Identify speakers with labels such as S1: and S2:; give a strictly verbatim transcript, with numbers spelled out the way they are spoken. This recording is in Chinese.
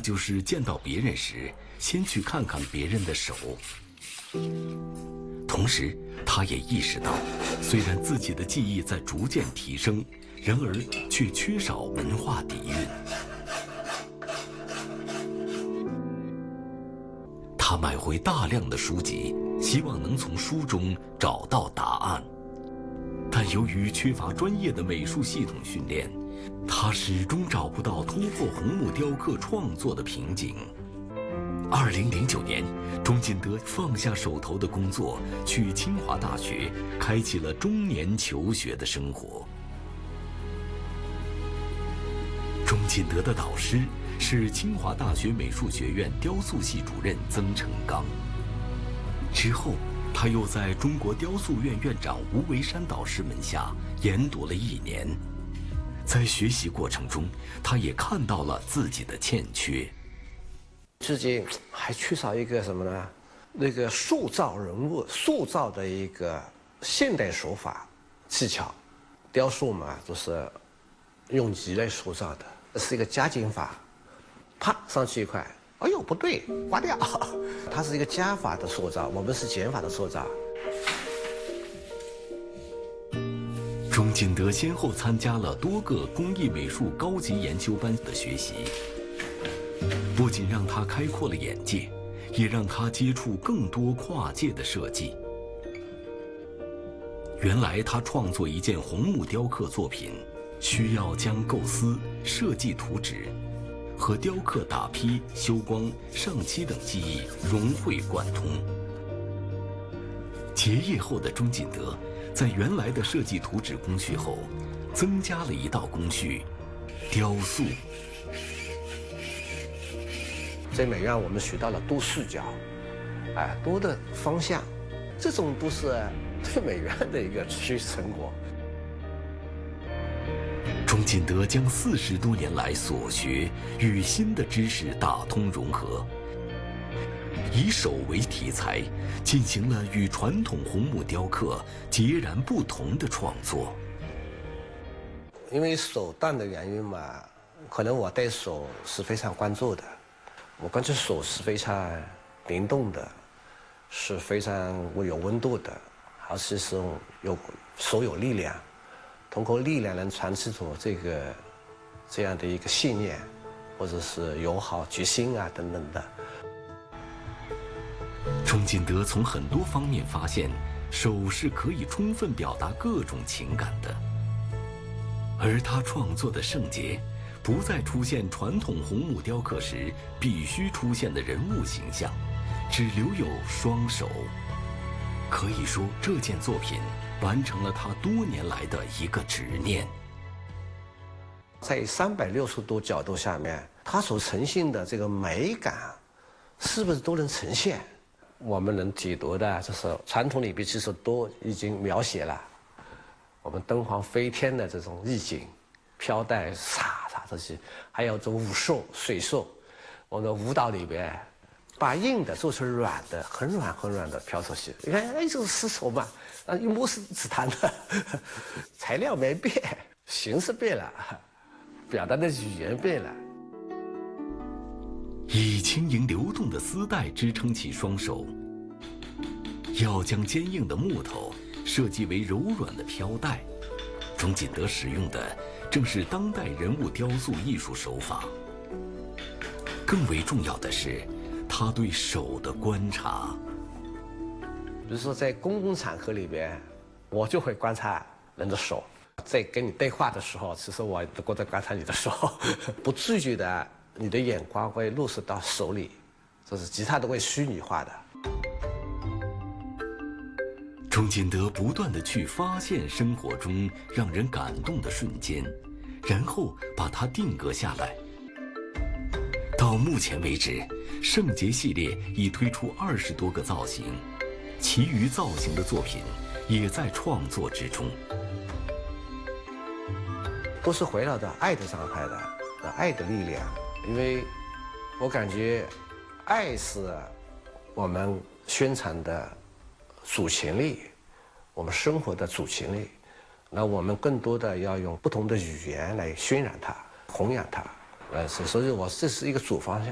S1: 就是见到别人时，先去看看别人的手。同时，他也意识到，虽然自己的技艺在逐渐提升，然而却缺少文化底蕴。他买回大量的书籍，希望能从书中找到答案。但由于缺乏专业的美术系统训练，他始终找不到突破红木雕刻创作的瓶颈。二零零九年，钟锦德放下手头的工作，去清华大学开启了中年求学的生活。钟锦德的导师是清华大学美术学院雕塑系主任曾成刚。之后，他又在中国雕塑院院长吴维山导师门下研读了一年。在学习过程中，他也看到了自己的欠缺。
S2: 自己还缺少一个什么呢？那个塑造人物、塑造的一个现代手法技巧。雕塑嘛，就是用泥来塑造的，是一个加减法。啪上去一块，哎呦不对，刮掉。它是一个加法的塑造，我们是减法的塑造。
S1: 钟锦德先后参加了多个工艺美术高级研究班的学习，不仅让他开阔了眼界，也让他接触更多跨界的设计。原来他创作一件红木雕刻作品，需要将构思、设计图纸和雕刻打坯、修光、上漆等技艺融会贯通。结业后的钟锦德，在原来的设计图纸工序后，增加了一道工序——雕塑。
S2: 在美院，我们学到了多视角，哎，多的方向，这种都是对美院的一个学习成果。
S1: 钟锦德将四十多年来所学与新的知识打通融合，以手为题材，进行了与传统红木雕刻截然不同的创作。
S2: 因为手段的原因嘛，可能我对手是非常关注的，我关注手是非常灵动的，是非常有温度的，而且是有手有力量。通过力量能传递出这个这样的一个信念，或者是友好、决心啊等等的。
S1: 钟锦德从很多方面发现，手是可以充分表达各种情感的。而他创作的圣洁，不再出现传统红木雕刻时必须出现的人物形象，只留有双手。可以说，这件作品完成了他多年来的一个执念。
S2: 在三百六十度角度下面，它所呈现的这个美感，是不是都能呈现？我们能解读的，就是传统里边其实都已经描写了，我们灯黄飞天的这种意境，飘带飒飒这些，还有这种武兽、水兽，我们的舞蹈里边。把硬的做成软的，很软很软的飘出去。你看，哎，这是丝绸嘛，啊，一摸是紫檀的，材料没变，形式变了，表达的语言变了。
S1: 以轻盈流动的丝带支撑起双手，要将坚硬的木头设计为柔软的飘带。钟锦德使用的正是当代人物雕塑艺术手法。更为重要的是，他对手的观察。
S2: 比如说在公共场合里边，我就会观察人的手。在跟你对话的时候，其实我都在观察你的手，不自觉的，你的眼光会落实到手里，这是其他都会虚拟化的。
S1: 钟锦德不断地去发现生活中让人感动的瞬间，然后把它定格下来。到目前为止，圣洁系列已推出二十多个造型，其余造型的作品也在创作之中。
S2: 都是围绕着爱的状态的，爱的力量。因为我感觉，爱是我们宣传的主旋律，我们生活的主旋律。那我们更多的要用不同的语言来渲染它、弘扬它。呃，所以我这是一个主方向。